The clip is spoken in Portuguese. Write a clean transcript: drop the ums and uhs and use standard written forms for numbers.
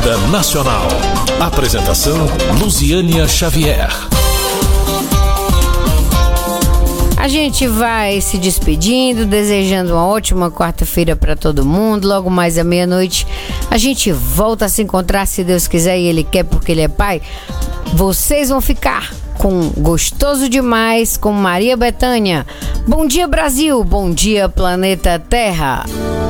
Jornada Nacional. Apresentação: Luziânia Xavier. A gente vai se despedindo, desejando uma ótima quarta-feira para todo mundo. Logo mais à meia-noite a gente volta a se encontrar, se Deus quiser e Ele quer, porque Ele é Pai. Vocês vão ficar com Gostoso Demais com Maria Bethânia. Bom dia, Brasil. Bom dia, planeta Terra.